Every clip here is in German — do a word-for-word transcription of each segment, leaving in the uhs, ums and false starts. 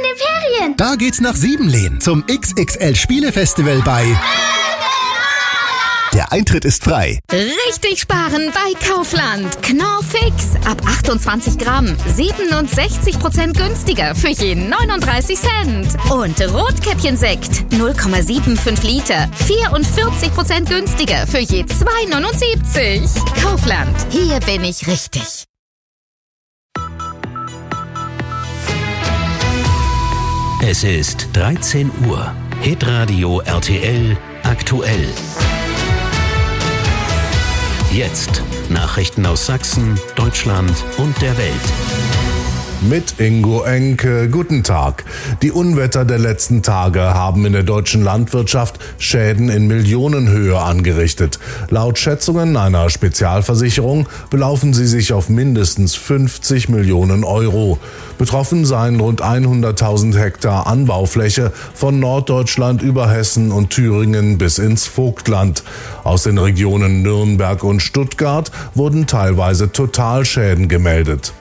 den Ferien. Da geht's nach Siebenlehn zum X X L-Spielefestival bei... Der Eintritt ist frei. Richtig sparen bei Kaufland. Knorr Fix. Ab achtundzwanzig Gramm. siebenundsechzig Prozent günstiger für jeden neununddreißig Cent. Und Rotkäppchensekt. null Komma fünfundsiebzig Liter. vierundvierzig Prozent günstiger für je zwei neunundsiebzig. Kaufland. Hier bin ich richtig. Es ist dreizehn Uhr. Hitradio R T L aktuell. Jetzt Nachrichten aus Sachsen, Deutschland und der Welt. Mit Ingo Enke, guten Tag. Die Unwetter der letzten Tage haben in der deutschen Landwirtschaft Schäden in Millionenhöhe angerichtet. Laut Schätzungen einer Spezialversicherung belaufen sie sich auf mindestens fünfzig Millionen Euro. Betroffen seien rund hunderttausend Hektar Anbaufläche von Norddeutschland über Hessen und Thüringen bis ins Vogtland. Aus den Regionen Nürnberg und Stuttgart wurden teilweise Totalschäden gemeldet.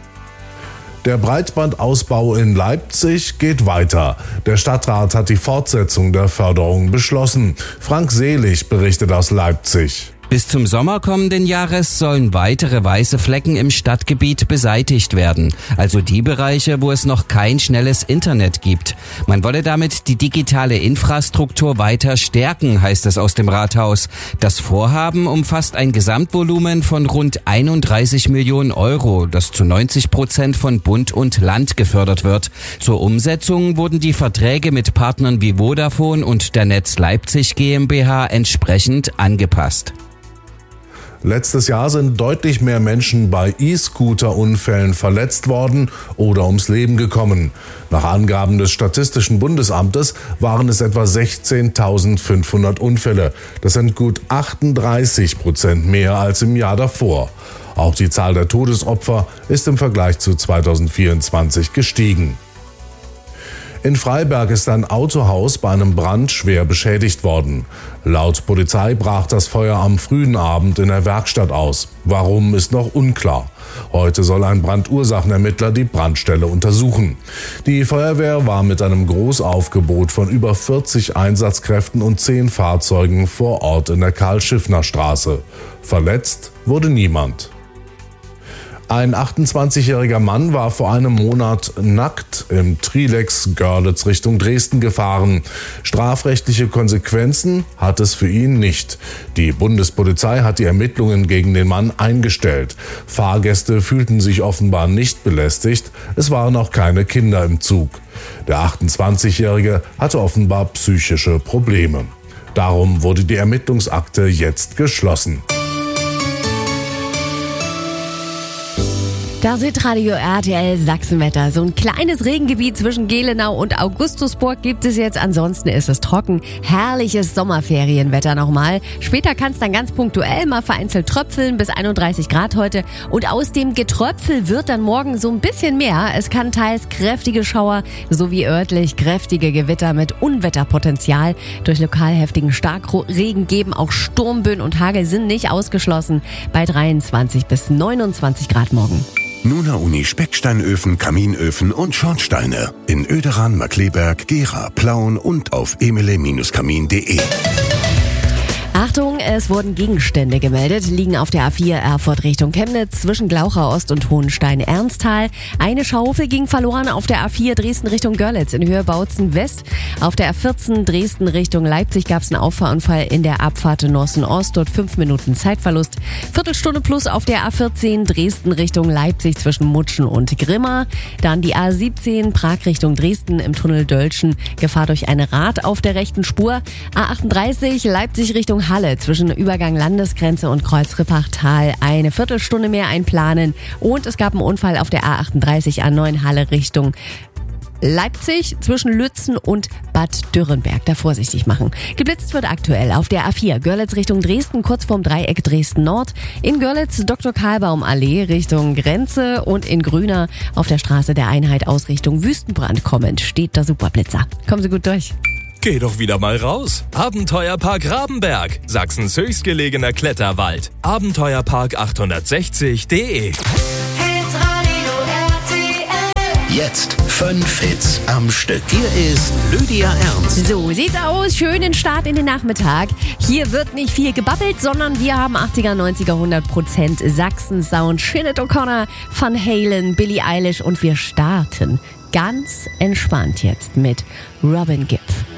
Der Breitbandausbau in Leipzig geht weiter. Der Stadtrat hat die Fortsetzung der Förderung beschlossen. Frank Selig berichtet aus Leipzig. Bis zum Sommer kommenden Jahres sollen weitere weiße Flecken im Stadtgebiet beseitigt werden. Also die Bereiche, wo es noch kein schnelles Internet gibt. Man wolle damit die digitale Infrastruktur weiter stärken, heißt es aus dem Rathaus. Das Vorhaben umfasst ein Gesamtvolumen von rund einunddreißig Millionen Euro, das zu neunzig Prozent von Bund und Land gefördert wird. Zur Umsetzung wurden die Verträge mit Partnern wie Vodafone und der Netz Leipzig GmbH entsprechend angepasst. Letztes Jahr sind deutlich mehr Menschen bei E-Scooter-Unfällen verletzt worden oder ums Leben gekommen. Nach Angaben des Statistischen Bundesamtes waren es etwa sechzehntausendfünfhundert Unfälle. Das sind gut achtunddreißig Prozent mehr als im Jahr davor. Auch die Zahl der Todesopfer ist im Vergleich zu zweitausendvierundzwanzig gestiegen. In Freiberg ist ein Autohaus bei einem Brand schwer beschädigt worden. Laut Polizei brach das Feuer am frühen Abend in der Werkstatt aus. Warum, ist noch unklar. Heute soll ein Brandursachenermittler die Brandstelle untersuchen. Die Feuerwehr war mit einem Großaufgebot von über vierzig Einsatzkräften und zehn Fahrzeugen vor Ort in der Karl-Schiffner-Straße. Verletzt wurde niemand. Ein achtundzwanzigjähriger Mann war vor einem Monat nackt im Trilex Görlitz Richtung Dresden gefahren. Strafrechtliche Konsequenzen hat es für ihn nicht. Die Bundespolizei hat die Ermittlungen gegen den Mann eingestellt. Fahrgäste fühlten sich offenbar nicht belästigt. Es waren auch keine Kinder im Zug. Der achtundzwanzigjährige hatte offenbar psychische Probleme. Darum wurde die Ermittlungsakte jetzt geschlossen. Das Hitradio R T L Sachsenwetter. So ein kleines Regengebiet zwischen Gelenau und Augustusburg gibt es jetzt. Ansonsten ist es trocken. Herrliches Sommerferienwetter nochmal. Später kann es dann ganz punktuell mal vereinzelt tröpfeln, bis einunddreißig Grad heute. Und aus dem Getröpfel wird dann morgen so ein bisschen mehr. Es kann teils kräftige Schauer sowie örtlich kräftige Gewitter mit Unwetterpotenzial durch lokal heftigen Starkregen geben. Auch Sturmböen und Hagel sind nicht ausgeschlossen bei dreiundzwanzig bis neunundzwanzig Grad morgen. Nuna Uni Specksteinöfen, Kaminöfen und Schornsteine in Oederan, Markleberg, Gera, Plauen und auf emele Kamin punkt de. Achtung, es wurden Gegenstände gemeldet, liegen auf der A vier Erfurt Richtung Chemnitz zwischen Glauchau Ost und Hohenstein-Ernsthal. Eine Schaufel ging verloren auf der A vier Dresden Richtung Görlitz in Höhe Bautzen West. Auf der A vierzehn Dresden Richtung Leipzig gab es einen Auffahrunfall in der Abfahrt Nossen Ost, dort fünf Minuten Zeitverlust. Viertelstunde plus auf der A vierzehn Dresden Richtung Leipzig zwischen Mutschen und Grimma. Dann die A siebzehn Prag Richtung Dresden im Tunnel Dölschen, Gefahr durch ein Rad auf der rechten Spur. A achtunddreißig Leipzig Richtung Halle zwischen Übergang Landesgrenze und Kreuz Rippachtal eine Viertelstunde mehr einplanen. Und es gab einen Unfall auf der A achtunddreißig A neun Halle Richtung Leipzig zwischen Lützen und Bad Dürrenberg. Da vorsichtig machen. Geblitzt wird aktuell auf der A vier Görlitz Richtung Dresden, kurz vorm Dreieck Dresden Nord. In Görlitz Doktor Karlbaum Allee Richtung Grenze und in Grüner auf der Straße der Einheit aus Richtung Wüstenbrand kommend steht der Superblitzer. Kommen Sie gut durch. Geh doch wieder mal raus. Abenteuerpark Rabenberg, Sachsens höchstgelegener Kletterwald. Abenteuerpark achthundertsechzig punkt de Jetzt fünf Hits am Stück. Hier ist Lydia Ernst. So sieht's aus. Schönen Start in den Nachmittag. Hier wird nicht viel gebabbelt, sondern wir haben achtziger, neunziger, hundert Prozent Sachsen-Sound. Sinead O'Connor, Van Halen, Billie Eilish und wir starten ganz entspannt jetzt mit Robin Gibb.